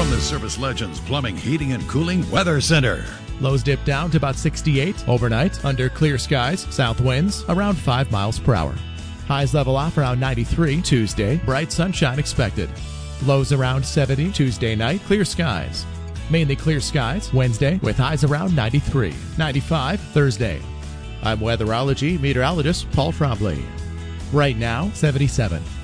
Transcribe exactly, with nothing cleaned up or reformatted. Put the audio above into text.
from the Service Legends Plumbing, Heating, and Cooling Weather Center. Lows dip down to about sixty-eight overnight under clear skies, south winds around five miles per hour. Highs level off around ninety-three Tuesday, bright sunshine expected. Lows around seventy Tuesday night, clear skies. Mainly clear skies Wednesday with highs around ninety-three, ninety-five Thursday. I'm weatherology meteorologist Paul Trombley. Right now, seventy-seven.